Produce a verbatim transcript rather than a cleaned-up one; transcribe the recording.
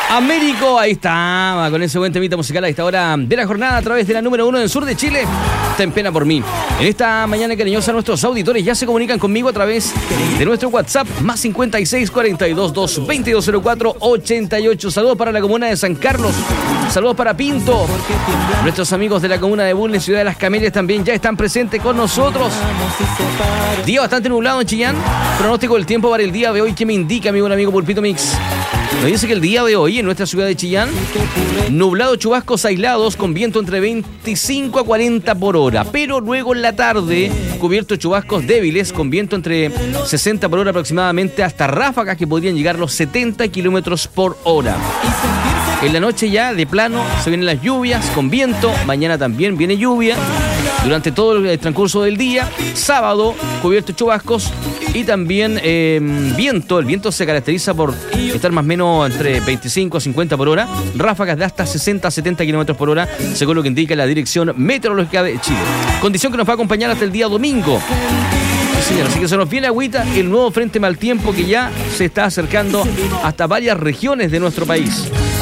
Américo, ahí está, con ese buen temita musical a esta hora de la jornada a través de la número uno del sur de Chile. Ten pena por mí. En esta mañana cariñosa nuestros auditores ya se comunican conmigo a través de nuestro WhatsApp más cincuenta y seis, cuarenta y dos, dos, veintidós, cero cuatro, ochenta y ocho. Saludos para la comuna de San Carlos. Saludos para Pinto. Nuestros amigos de la comuna de Bulnes, Ciudad de las Camelias, también ya están presentes con nosotros. Día bastante nublado en Chillán. Pronóstico del tiempo para el día de hoy. ¿Qué me indica, amigo, un amigo Pulpito Mix? Nos dice que el día de hoy en nuestra ciudad de Chillán, nublado, chubascos aislados con viento entre veinticinco a cuarenta por hora, pero luego en la tarde, cubierto de chubascos débiles con viento entre sesenta por hora aproximadamente, hasta ráfagas que podrían llegar a los setenta kilómetros por hora. En la noche ya, de plano, se vienen las lluvias con viento. Mañana también viene lluvia durante todo el transcurso del día. Sábado, cubierto de chubascos y también eh, viento. El viento se caracteriza por estar más o menos entre veinticinco a cincuenta por hora. Ráfagas de hasta sesenta a setenta kilómetros por hora, según lo que indica la Dirección Meteorológica de Chile. Condición que nos va a acompañar hasta el día domingo. Sí, señor. Así que se nos viene agüita el nuevo frente mal tiempo que ya se está acercando hasta varias regiones de nuestro país.